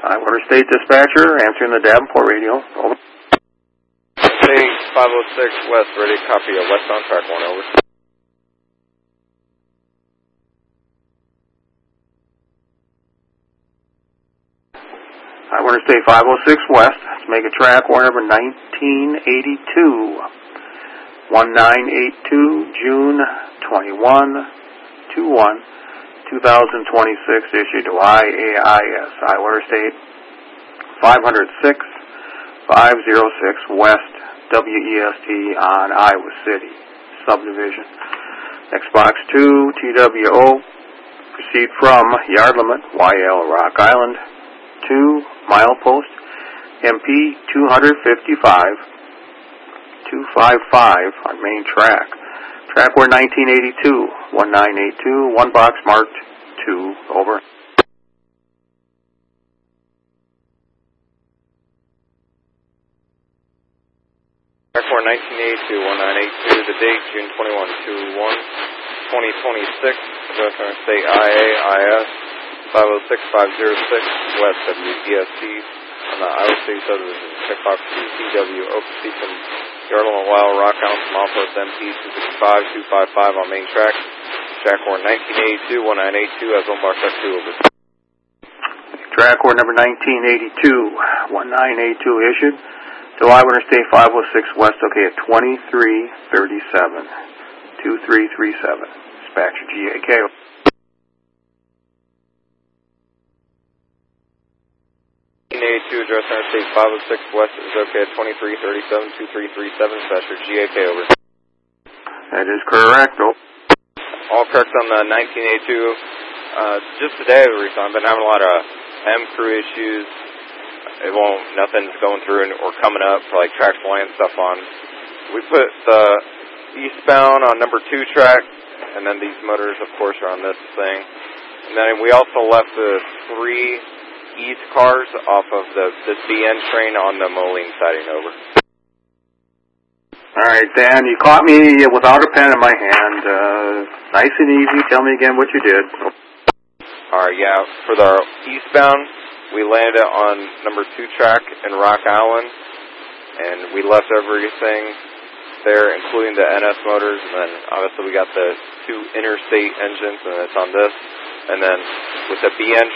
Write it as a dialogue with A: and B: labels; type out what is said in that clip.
A: Interstate Dispatcher, answering the Davenport radio. Over.
B: State 506 West, ready to copy a west on track 1, over.
A: Interstate 506 West, let's make a track, warrant number 1982. 1982, June 21, 2026, issued to IAIS, Iowa Interstate 506, 506 West, WEST on Iowa City subdivision. Next box 2, TWO, proceed from yard limit, YL Rock Island, 2 milepost, MP 255 on main track. Track where 1982, 1982, 1 box marked 2, over.
B: Track where 1982, 1982, the date June 21, 2026, West Interstate IAIS 506, 506 West WEST on the Iowa City subdivision. Checkbox 2CW, OPC from Yardland, Wild Rock Island, from Alphos MP 265, 255 on main track. Track ward 1982, 1982 as 1 box track 2, over.
A: Track ward number 1982, 1982 issued to Iowa Interstate 506 West, okay, at 2337, 2337. Dispatcher GAK.
B: 1982, address Interstate 506 West is okay at 2337, 2337, Dispatcher GAK, over.
A: That is correct, over.
B: All correct on the 1982. Just today, I've been having a lot of M crew issues. Nothing's going through or coming up for like track line stuff on. We put the eastbound on number 2 track, and then these motors, of course, are on this thing. And then we also left the 3 east cars off of this BN train on the Moline siding, over.
A: All right, Dan, you caught me without a pen in my hand. Nice and easy. Tell me again what you did.
B: All right, yeah. For the eastbound, we landed on number 2 track in Rock Island, and we left everything there, including the NS motors, and then obviously we got the 2 interstate engines, and it's on this. And then with the BN